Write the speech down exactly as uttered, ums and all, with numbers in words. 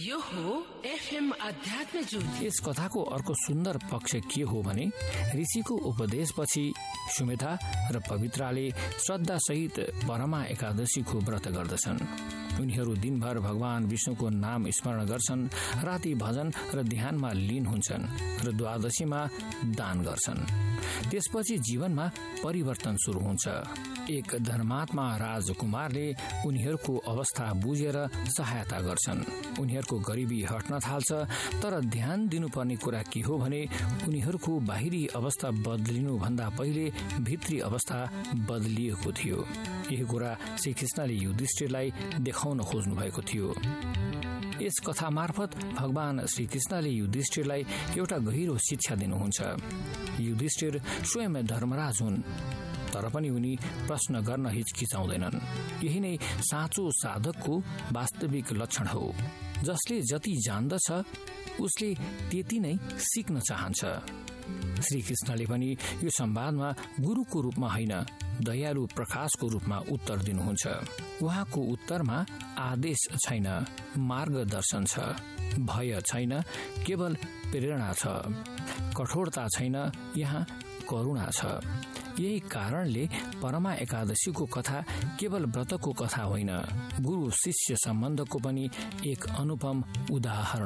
यो हो एफएम अध्यात्म ज्योति। यस कथाको अर्को सुन्दर पक्ष के हो भने ऋषिको उपदेशपछि सुमेधा र पवित्राले श्रद्धा सहित परमा एकादशीको व्रत गर्दछन्। उनीहरू दिनभर भगवान विष्णुको नाम स्मरण गर्छन्, राति भजन र ध्यानमा लीन हुन्छन् र द्वादशीमा दान गर्छन्। त्यसपछि जीवनमा परिवर्तन सुरु हुन्छ। एक धर्मात्मा राजकुमारले उनीहरूको अवस्था बुझेर सहायता गर्छन्। उनीहरूको गरिबी हट्न थाल्छ, तर ध्यान दिनुपर्ने कुरा के हो भने उनीहरूको बाहिरी अवस्था बदलिनुभन्दा पहिले भित्री अवस्था बदलिएको थियो। यही कुरा श्रीकृष्णले युधिष्ठिरलाई देखाउन खोज्नु भएको थियो। यस कथा मार्फत भगवान श्रीकृष्णले युधिष्ठिरलाई एउटा गहिरो शिक्षा दिनुहुन्छ। युधिष्ठिर स्वयं धर्मराज हुन्, तर पनि उनी प्रश्न गर्न हिचकिचाउँदैनन्। यही नै साँचो साधकको वास्तविक लक्षण हो। जसले जति जान्दछ उसले त्यति नै सिक्न चाहन्छ। श्रीकृष्णले पनि यो संवादमा गुरुको रूपमा होइन, दयालु प्रकाशको रूपमा उत्तर दिनुहुन्छ। उहाँको उत्तरमा आदेश छैन, मार्गदर्शन छ। भय छैन, केवल प्रेरणा छ। कठोरता छैन, यहाँ करुणा छ। यही कारणले परमा एकादशीको कथा केवल व्रतको कथा होइन, गुरु शिष्य सम्बन्धको पनि एक अनुपम उदाहरण